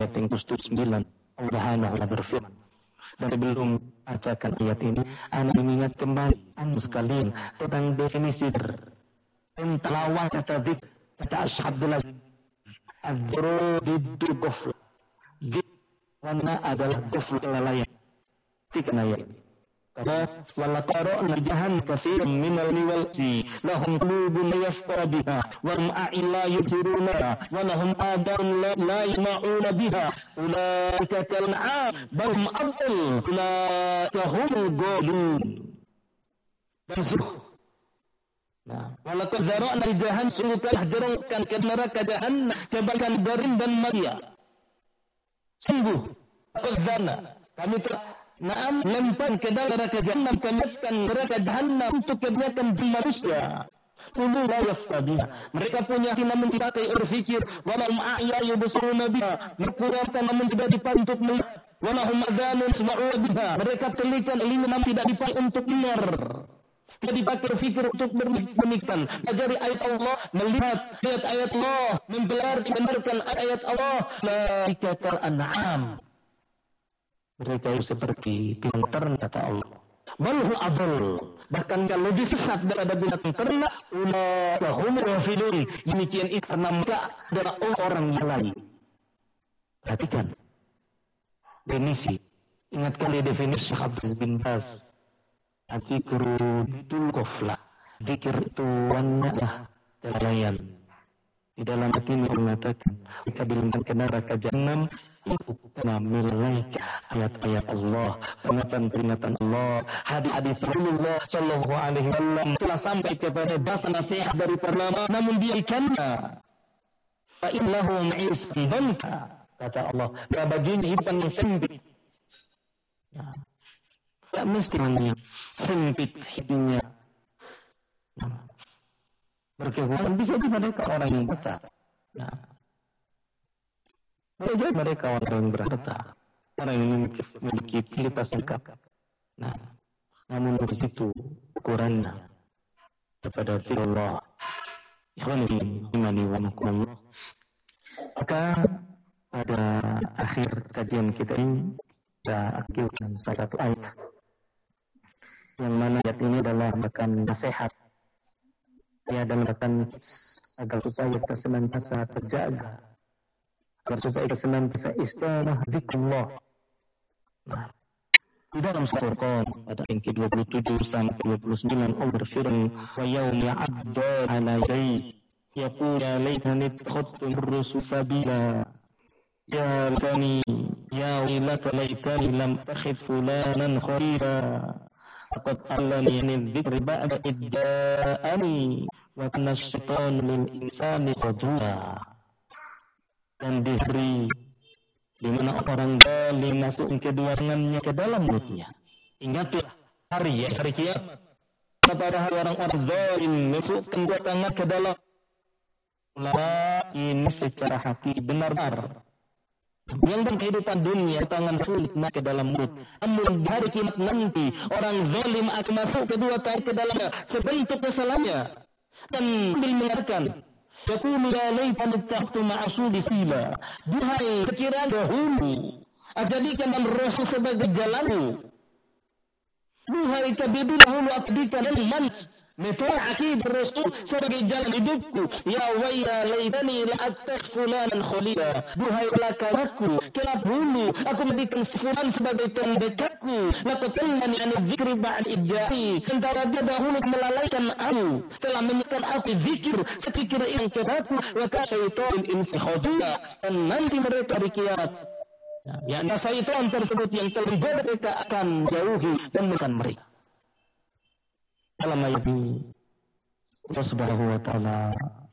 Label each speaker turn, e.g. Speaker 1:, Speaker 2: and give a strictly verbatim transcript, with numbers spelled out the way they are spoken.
Speaker 1: ayat yang ke sembilan Allah Subhanahu wa berfirman. Dan sebelum bacakan ayat ini, ana mengingat kembali anda sekalian tentang definisi tentang lawan kata dzikr. Kata Abdullah adzikru diddu ghaflah. Dzikr adalah ghaflah, kelalaian. Tiga ayat. Wala qara'na jahan katsiran minal liwalsi lahum qulubun la yafqahuna biha wa hum a'la yubsiruna wa lahum adhan la yasma'una biha ulaika kal'am bal hum adall ulaika humul ghafilun. Dan sungguh, nah, walaqad zara'na li jahannam, sungguh telah jerungkan ke neraka jahannam kebaikan darin dan manusia. Sungguh, laqad kami telah Naam lempar ke dalam neraka jahannam, kamikan neraka jahannam untuk kebanyakan manusia. Ulu la yafqabiha. Mereka punya hati namun tidak pakai berfikir. Walahum a'ya yubsiruna biha. Mereka namun tidak dipakai untuk melihat. Walahum adhanun yasma'una biha. Mereka telinga telinga namun tidak dipakai untuk dengar. Tidak dipakai berfikir untuk berpemikiran. Pelajari ayat Allah, melihat lihat ayat Allah, mempelajari mendengarkan ayat Allah. La ikakal an'am. Mereka itu seperti binatang ternak, kata Allah. Balhu adall. Bahkan kalau disesat daripada binatang ternak, ulaika humul ghafilun. Demikian itu karena mereka adalah orang yang lain. Perhatikan definisi. Ingat kali definisi Syekh Abdul bin Baz. Adzikru didul ghaflah. Zikir itu adalah kelalaian. Di dalam hati mengatakan, jika dilempar ke neraka jahannam, itu karena melalaikan ayat-ayat Allah, peringatan-peringatan Allah, hadis-hadis Rasulullah Shallallahu Alaihi Wasallam telah sampai kepada bahasa nasihat dari perlama, namun dia ikannya. Fa innahu ma'iskan banka, kata Allah. Dia bagian hidupan yang sempit. Ya. Tak mesti hanya sempit hidupnya. Nah. Berkekuatan bisa juga mereka orang yang buta. Nah. Mereka mereka orang yang berharta, orang yang memiliki, memiliki fasilitas lengkap. Nah, namun di situ ukurannya kepada Allah. Ikhwani imani wa makumullah. Maka pada akhir kajian kita ini kita akhirkan salah satu ayat yang mana ayat ini adalah bahkan nasihat, ya, dan bahkan agar supaya kita senantiasa terjaga, agar supaya kita senantiasa istiqamah zikrullah. Nah, di dalam surah Al-Qur'an pada ayat ke dua puluh tujuh sampai dua puluh sembilan Allah berfirman, wa yaumi 'adda 'ala yadayhi yaqulu ya laitani ittakhadtu ar-rusul sabila ya laitani ya wailata laitani lam attakhidh fulanan khalila laqad allani min dzikri ba'da idda'ani wa kana asy-syaitanu lil insani qadura. Dan diberi di mana orang zalim masuk kedua tangannya ke dalam mulutnya. Ingatlah hari ya, hari kiamat. Pada hari orang-orang zalim masukkan kedua tangan ke dalam ulama ini secara hakiki benar-benar. Yang dalam kehidupan dunia tangan sulit masuk ke dalam mulut. Namun di hari kiamat nanti orang zalim akan masuk kedua tangan ke dalamnya sebentuk kesalahannya dan sambil mengatakan, yaqulu ya laitani ittakhadtu ma'asuli sila. Duhai sekiranya dahulu jadikan dan Rasul sebagai jalanku. Duhai kabidi dahulu jadikan dan metode akidah Rasul sebagai jalan hidupku. Ya wayya laitani la attakhidh fulanan khalila. Duhai celakaku, kenapa dulu aku menjadikan fulan sebagai teman dekatku. Laqad allani 'an dzikri ba'da idda'i. Sementara dia dahulu melalaikan aku setelah menyekan aku zikir sepikir yang kedaku wa ka syaitan insi khadula. Dan nanti mereka di kiamat, ya, ya syaitan tersebut yang telah digoda mereka akan jauhi dan menekan mereka. Dalam ayat ini Allah Subhanahu wa ta'ala